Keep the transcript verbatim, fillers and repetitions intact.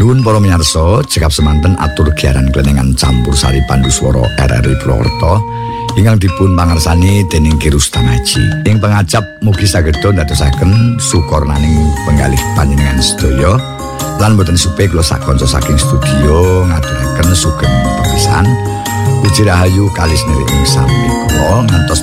Nuwun para miyarsa, cekap semanten atur giaran klenengan campur sari Panduswara R R I Purwokerto ingkang dipun pangarsani dening Ki Rustam Haji. Ing pengajap mugi sageda ndadosaken sukornaning penggalih panjenengan sedaya lan boten supe kula sakonco saking studio ngaturaken sugeng pepisan. Puji rahayu kalis niri ing sami kula ngantos